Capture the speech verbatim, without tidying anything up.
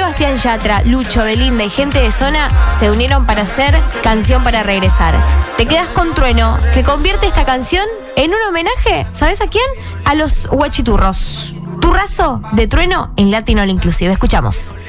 Sebastián Yatra, Lucho, Belinda y gente de zona se unieron para hacer Canción para Regresar. Te quedas con Trueno, que convierte esta canción en un homenaje, ¿sabes a quién? A los Huachiturros. Turrazo de Trueno en Latin All Inclusive. Escuchamos.